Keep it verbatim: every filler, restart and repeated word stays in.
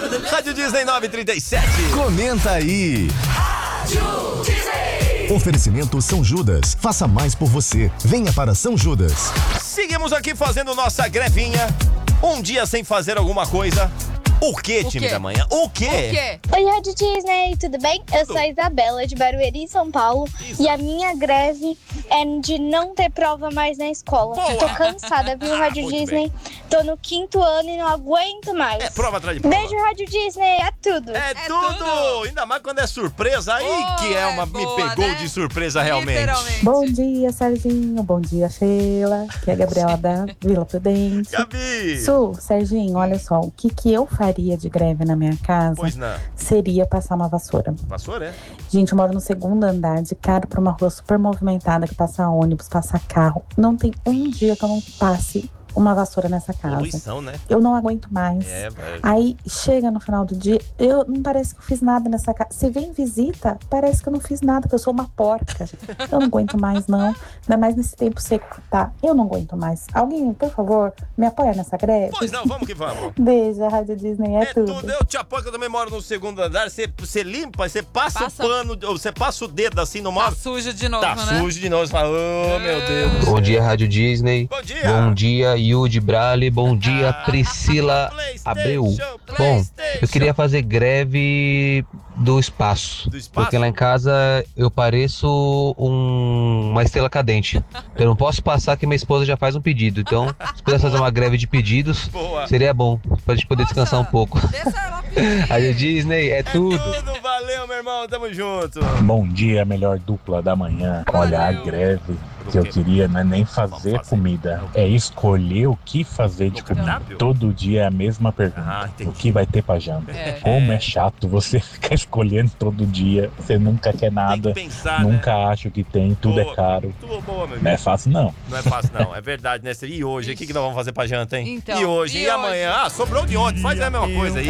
Rádio Disney nove trinta e sete. Comenta aí. Rádio Disney. Oferecimento São Judas. Faça mais por você. Venha para São Judas. Seguimos aqui fazendo nossa grevinha. Um dia sem fazer alguma coisa. O que, time quê? da manhã? O quê? O quê? Oi, Rádio Disney, tudo bem? Eu sou a Isabela, de Barueri, São Paulo. Isso. E a minha greve é de não ter prova mais na escola. Boa. Tô cansada, viu, Rádio Muito Disney? Tô no quinto ano e não aguento mais. É prova atrás de prova. Beijo, Rádio Disney, é tudo. É, É tudo. tudo. Ainda mais quando é surpresa. Aí Oh, que é uma... é me boa, pegou né? de surpresa realmente. Literalmente. Bom dia, Serginho. Bom dia, Sheila. Que é a Gabriela da Vila Prudente. Gabi. Su, Serginho, olha só. O que, que eu faria de greve na minha casa Pois não. seria passar uma vassoura. Passou, né? Gente, eu moro no segundo andar, de cara pra uma rua super movimentada, que passa ônibus, passa carro. Não tem um dia que eu não passe uma vassoura nessa casa. Poluição, né? Eu não aguento mais. É, velho. Aí chega no final do dia, eu não parece que eu fiz nada nessa casa. Se vem visita, parece que eu não fiz nada, que eu sou uma porca. Eu não aguento mais, não. Ainda mais nesse tempo seco que tá. Eu não aguento mais. Alguém, por favor, me apoia nessa greve? Pois não, vamos que vamos. Beijo, a Rádio Disney é, É tudo. tudo. Eu te apoio que eu também moro no segundo andar. Você, você limpa, você passa, Passa- o pano, ou você passa o dedo assim no Tá móvel. sujo de novo, Tá né? sujo de novo. Você fala, oh, meu Deus. Bom dia, Rádio Disney. Bom dia. Bom dia, Yudi Brale. Bom dia, Priscila Abreu. Bom, eu queria fazer greve do espaço. Do espaço? Porque lá em casa eu pareço um- uma estrela cadente. Eu não posso passar que minha esposa já faz um pedido. Então, se pudesse fazer uma greve de pedidos, Boa. seria bom. Pra gente poder descansar um pouco. Deixa ela pedir. Rádio Disney, é É tudo. tudo. Valeu, meu irmão. Tamo junto. Bom dia, melhor dupla da manhã. Olha, a greve que eu queria não é nem fazer Vamos fazer. comida, é escolher o que fazer de No comida. cardápio? Todo dia é a mesma pergunta. Ah, entendi. O que vai ter pra janta? É. Como é chato você ficar escolhendo todo dia. Você nunca quer Tem nada, que pensar, nunca né? acha o que tem, tudo Boa. é caro. Tudo boa, meu Não é irmão. fácil, não. Não é fácil, não. É verdade, né? E hoje? O que, que nós vamos fazer pra janta, hein? Então, e hoje? e E, amanhã? hoje? Ah, sobrou de ontem. Faz a mesma coisa aí.